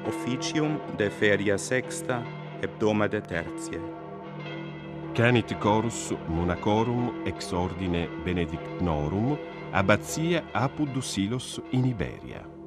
officium de feria sexta, hebdomade tertiae. Canit chorus monacorum ex ordine benedictnorum, abbatia apud Silos in Iberia.